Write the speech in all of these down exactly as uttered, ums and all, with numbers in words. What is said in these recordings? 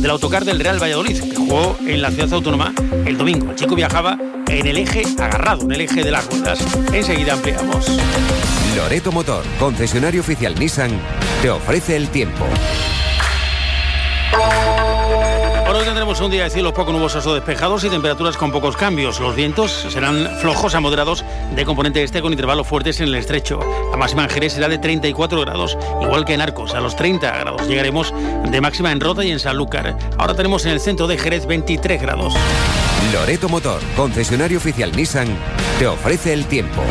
del autocar del Real Valladolid, que jugó en la ciudad autónoma el domingo. El chico viajaba en el eje agarrado, en el eje de las ruedas. Enseguida ampliamos. Loreto Motor, concesionario oficial Nissan, te ofrece el tiempo. Hoy tendremos un día de cielos poco nubosos o despejados y temperaturas con pocos cambios. Los vientos serán flojos a moderados de componente este con intervalos fuertes en el estrecho. La máxima en Jerez será de treinta y cuatro grados, igual que en Arcos. A los treinta grados llegaremos de máxima en Rota y en Sanlúcar. Ahora tenemos en el centro de Jerez veintitrés grados. Loreto Motor, concesionario oficial Nissan, te ofrece el tiempo.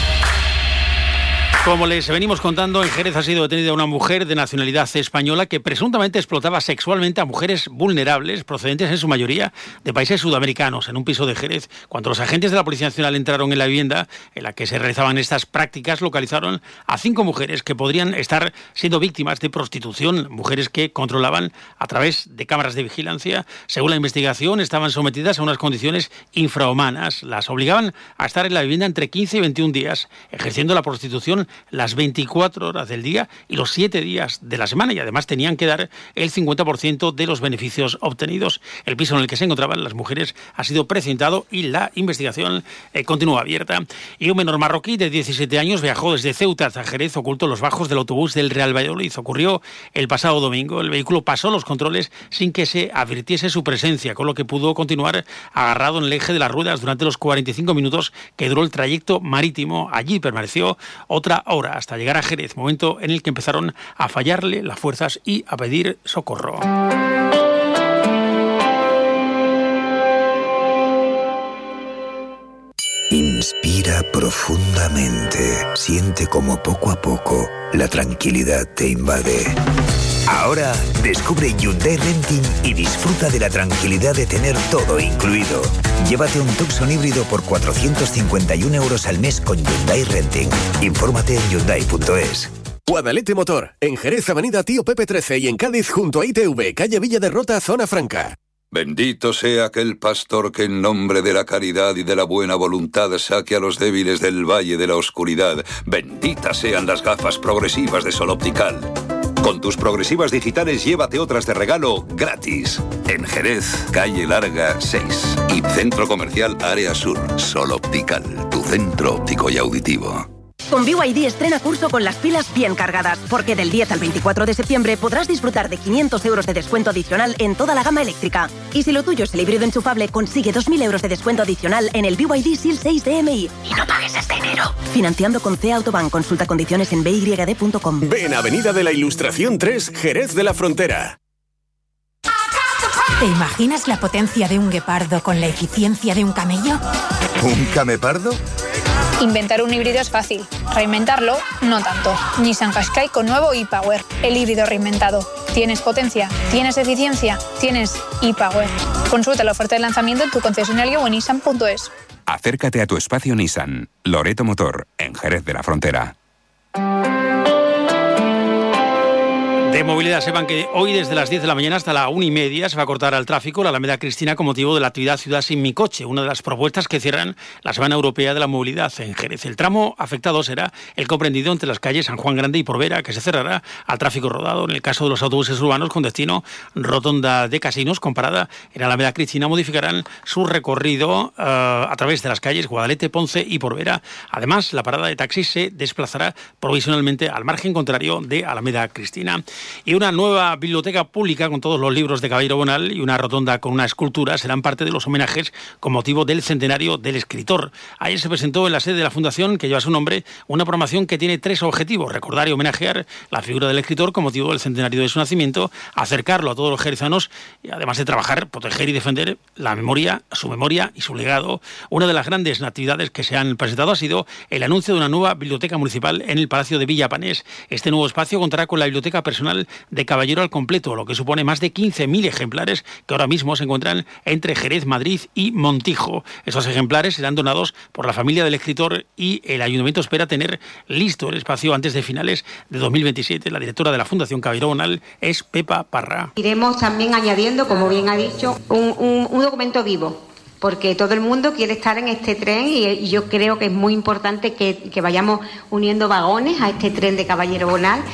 Como les venimos contando, en Jerez ha sido detenida una mujer de nacionalidad española que presuntamente explotaba sexualmente a mujeres vulnerables, procedentes en su mayoría de países sudamericanos, en un piso de Jerez. Cuando los agentes de la Policía Nacional entraron en la vivienda en la que se realizaban estas prácticas, localizaron a cinco mujeres que podrían estar siendo víctimas de prostitución, mujeres que controlaban a través de cámaras de vigilancia. Según la investigación, estaban sometidas a unas condiciones infrahumanas. Las obligaban a estar en la vivienda entre quince y veintiún días, ejerciendo la prostitución las veinticuatro horas del día y los siete días de la semana, y además tenían que dar el cincuenta por ciento de los beneficios obtenidos. El piso en el que se encontraban las mujeres ha sido precintado y la investigación eh, continúa abierta. Y un menor marroquí de diecisiete años viajó desde Ceuta hasta Jerez oculto en los bajos del autobús del Real Valladolid. Ocurrió el pasado domingo. El vehículo pasó los controles sin que se advirtiese su presencia, con lo que pudo continuar agarrado en el eje de las ruedas durante los cuarenta y cinco minutos que duró el trayecto marítimo. Allí permaneció otra hora hasta llegar a Jerez, momento en el que empezaron a fallarle las fuerzas y a pedir socorro. Inspira profundamente, siente como poco a poco la tranquilidad te invade. Ahora descubre Hyundai Renting y disfruta de la tranquilidad de tener todo incluido. Llévate un Tucson híbrido por cuatrocientos cincuenta y uno euros al mes con Hyundai Renting. Infórmate en hyundai punto es. Guadalete Motor, en Jerez, avenida Tío Pepe trece, y en Cádiz junto a I T V, calle Villa de Rota, zona franca. Bendito sea aquel pastor que en nombre de la caridad y de la buena voluntad saque a los débiles del valle de la oscuridad. Benditas sean las gafas progresivas de Sol Optical. Con tus progresivas digitales llévate otras de regalo gratis. En Jerez, calle Larga seis y Centro Comercial Área Sur. Sol Optical, tu centro óptico y auditivo. Con B Y D estrena curso con las pilas bien cargadas, porque del diez al veinticuatro de septiembre podrás disfrutar de quinientos euros de descuento adicional en toda la gama eléctrica. Y si lo tuyo es el híbrido enchufable, consigue dos mil euros de descuento adicional en el B Y D S I L seis de M I. Y no pagues este enero. Financiando con C Autobank. Consulta condiciones en b y d punto com. Ven a Avenida de la Ilustración tres, Jerez de la Frontera. ¿Te imaginas la potencia de un guepardo con la eficiencia de un camello? ¿Un camepardo? Inventar un híbrido es fácil, reinventarlo no tanto. Nissan Qashqai con nuevo e-Power, el híbrido reinventado. ¿Tienes potencia? ¿Tienes eficiencia? ¿Tienes e-Power? Consulta la oferta de lanzamiento en tu concesionario o en nissan punto es. Acércate a tu espacio Nissan. Loreto Motor, en Jerez de la Frontera. De movilidad, sepan que hoy desde las diez de la mañana hasta la una y media se va a cortar al tráfico la Alameda Cristina con motivo de la actividad Ciudad Sin Mi Coche, una de las propuestas que cierran la Semana Europea de la Movilidad en Jerez. El tramo afectado será el comprendido entre las calles San Juan Grande y Porvera, que se cerrará al tráfico rodado. En el caso de los autobuses urbanos con destino Rotonda de Casinos, con parada en Alameda Cristina, modificarán su recorrido uh, a través de las calles Guadalete, Ponce y Porvera. Además, la parada de taxis se desplazará provisionalmente al margen contrario de Alameda Cristina. Y una nueva biblioteca pública con todos los libros de Caballero Bonal y una rotonda con una escultura serán parte de los homenajes con motivo del centenario del escritor. Ayer se presentó en la sede de la Fundación, que lleva su nombre, una programación que tiene tres objetivos: recordar y homenajear la figura del escritor con motivo del centenario de su nacimiento, acercarlo a todos los jerezanos y además de trabajar, proteger y defender la memoria, su memoria y su legado. Una de las grandes actividades que se han presentado ha sido el anuncio de una nueva biblioteca municipal en el Palacio de Villapanés. Este nuevo espacio contará con la biblioteca personal de Caballero al completo, lo que supone más de quince mil ejemplares que ahora mismo se encuentran entre Jerez, Madrid y Montijo. Esos ejemplares serán donados por la familia del escritor y el Ayuntamiento espera tener listo el espacio antes de finales de dos mil veintisiete. La directora de la Fundación Caballero Bonal es Pepa Parra. Iremos también añadiendo, como bien ha dicho, un, un, un documento vivo, porque todo el mundo quiere estar en este tren y, y yo creo que es muy importante que, que vayamos uniendo vagones a este tren de Caballero Bonal.